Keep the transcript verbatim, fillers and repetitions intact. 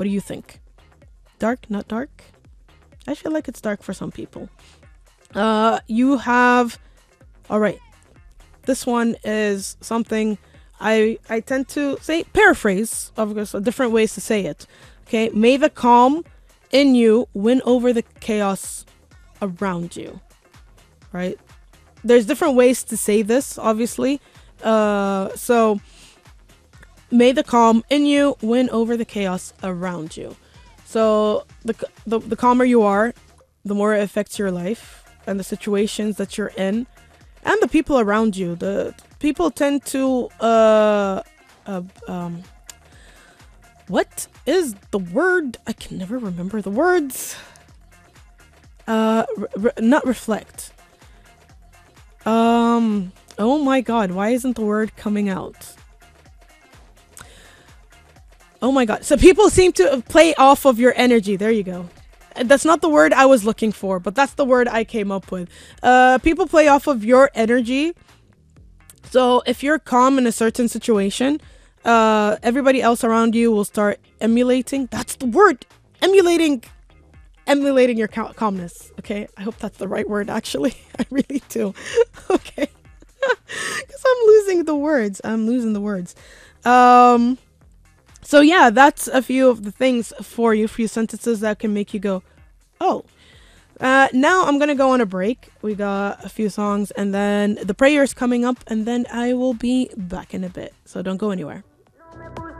What do you think? Dark, not dark? I feel like it's dark for some people. Uh, you have, all right. This one is something I I tend to say, paraphrase, of course, different ways to say it. Okay, may the calm in you win over the chaos around you. Right? There's different ways to say this, obviously. Uh, so, may the calm in you win over the chaos around you. So, the, the, the calmer you are, the more it affects your life and the situations that you're in and the people around you. The people tend to, uh, uh um, what is the word? I can never remember the words. Uh, re- re- not reflect. Um, oh my god, why isn't the word coming out? Oh my god, so people seem to play off of your energy. There you go. That's not the word I was looking for, but that's the word I came up with. Uh, people play off of your energy. So if you're calm in a certain situation, uh, everybody else around you will start emulating. That's the word. Emulating. Emulating your cal- calmness. Okay. I hope that's the right word, actually. I really do. Okay. Because I'm losing the words. I'm losing the words. Um, so yeah, that's a few of the things for you, a few sentences that can make you go, oh. Uh, now I'm going to go on a break. We got a few songs and then the prayer's coming up and then I will be back in a bit. So don't go anywhere.